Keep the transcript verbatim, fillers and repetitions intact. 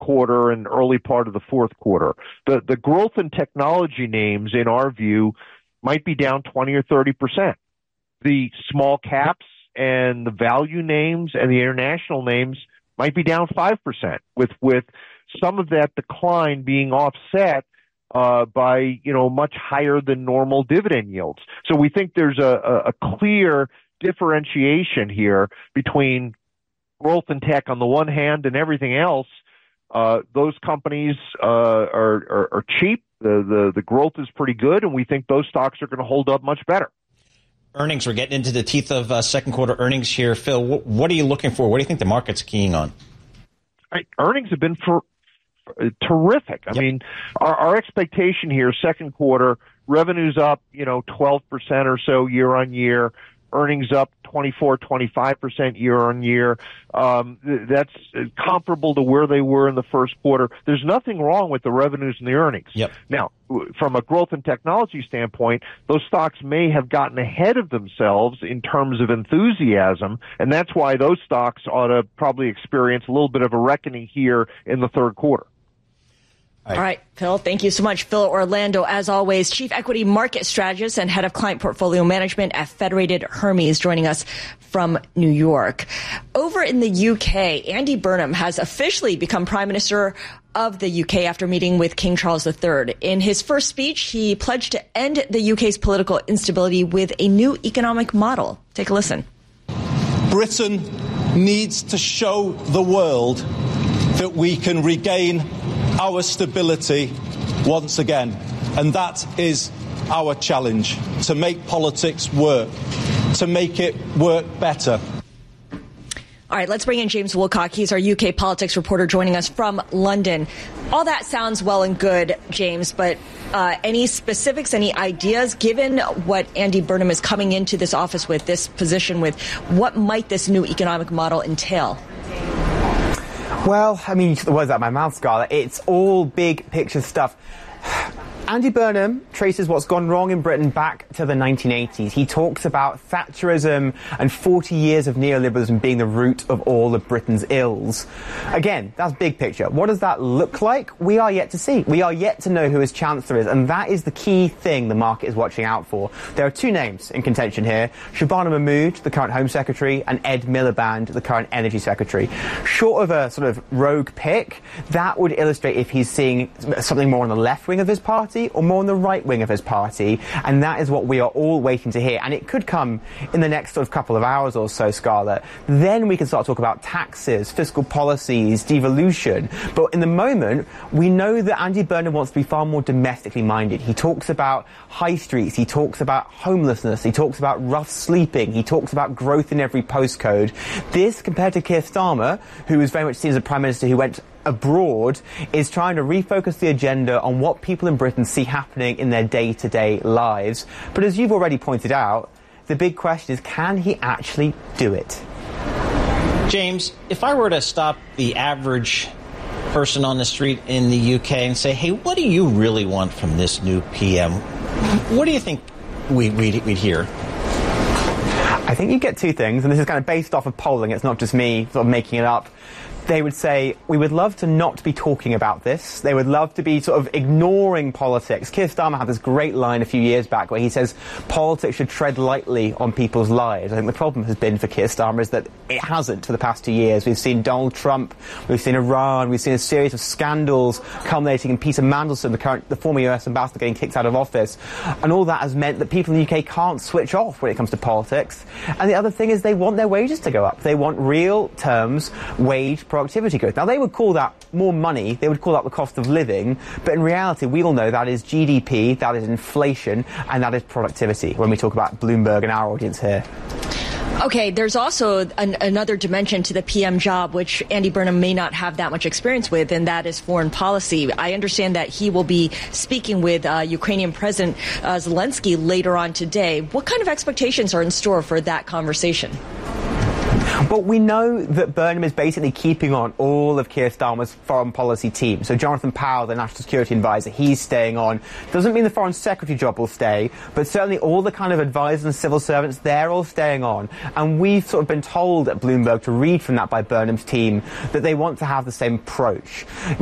quarter and early part of the fourth quarter. The the growth in technology names, in our view, might be down twenty or thirty percent. The small caps and the value names and the international names might be down five percent, with with some of that decline being offset uh, by, you know, much higher than normal dividend yields. So we think there's a, a clear differentiation here between growth in tech on the one hand and everything else. Uh, those companies uh, are, are, are cheap. The, the, the growth is pretty good, and we think those stocks are going to hold up much better. Earnings, we're getting into the teeth of uh, second quarter earnings here. Phil, what, what are you looking for? What do you think the market's keying on? Right. Earnings have been for, for, uh, terrific. I yep. mean, our, our expectation here, second quarter, revenues up, you know, twelve percent or so year on year. Earnings up twenty-four, twenty-five percent year on year. Um, that's comparable to where they were in the first quarter. There's nothing wrong with the revenues and the earnings. Yep. Now, from a growth and technology standpoint, those stocks may have gotten ahead of themselves in terms of enthusiasm, and that's why those stocks ought to probably experience a little bit of a reckoning here in the third quarter. All right, Phil, thank you so much. Phil Orlando, as always, Chief Equity Market Strategist and Head of Client Portfolio Management at Federated Hermes, joining us from New York. Over in the U K, Andy Burnham has officially become Prime Minister of the U K after meeting with King Charles the Third. In his first speech, he pledged to end the U K's political instability with a new economic model. Take a listen. Britain needs to show the world that we can regain our stability once again. And that is our challenge, to make politics work, to make it work better. All right, let's bring in James Woolcock. He's our U K politics reporter joining us from London. All that sounds well and good, James, but uh, any specifics, any ideas, given what Andy Burnham is coming into this office with, this position with, what might this new economic model entail? Well, I mean, you took the words out of my mouth, Scarlett. It's all big picture stuff. Andy Burnham traces what's gone wrong in Britain back to the nineteen eighties. He talks about Thatcherism and forty years of neoliberalism being the root of all of Britain's ills. Again, that's big picture. What does that look like? We are yet to see. We are yet to know who his Chancellor is, and that is the key thing the market is watching out for. There are two names in contention here: Shabana Mahmood, the current Home Secretary, and Ed Miliband, the current Energy Secretary. Short of a sort of rogue pick, that would illustrate if he's seeing something more on the left wing of his party or more on the right wing of his party, and that is what we are all waiting to hear. And it could come in the next sort of couple of hours or so, Scarlett. Then we can start to talk about taxes, fiscal policies, devolution. But in the moment, we know that Andy Burnham wants to be far more domestically minded. He talks about high streets, he talks about homelessness, he talks about rough sleeping, he talks about growth in every postcode. This, compared to Keir Starmer, who is very much seen as a Prime Minister who went abroad, is trying to refocus the agenda on what people in Britain see happening in their day-to-day lives. But as you've already pointed out, the big question is, can he actually do it? James, if I were to stop the average person on the street in the U K and say, hey, what do you really want from this new P M? What do you think we, we'd, we'd hear? I think you get two things, and this is kind of based off of polling. It's not just me sort of making it up. They would say, we would love to not be talking about this. They would love to be sort of ignoring politics. Keir Starmer had this great line a few years back where he says politics should tread lightly on people's lives. I think the problem has been for Keir Starmer is that it hasn't for the past two years. We've seen Donald Trump, we've seen Iran, we've seen a series of scandals culminating in Peter Mandelson, the current, the former U S ambassador, getting kicked out of office. And all that has meant that people in the U K can't switch off when it comes to politics. And the other thing is they want their wages to go up. They want real terms wage productivity growth. Now, they would call that more money, they would call that the cost of living, but in reality, we all know that is G D P, that is inflation, and that is productivity when we talk about Bloomberg and our audience here. Okay, there's also an, another dimension to the P M job, which Andy Burnham may not have that much experience with, and that is foreign policy. I understand that he will be speaking with uh, Ukrainian President uh, Zelensky later on today. What kind of expectations are in store for that conversation? But we know that Burnham is basically keeping on all of Keir Starmer's foreign policy team. So Jonathan Powell, the National Security Advisor, he's staying on. Doesn't mean the Foreign Secretary job will stay, but certainly all the kind of advisors and civil servants, they're all staying on. And we've sort of been told at Bloomberg to read from that by Burnham's team that they want to have the same approach.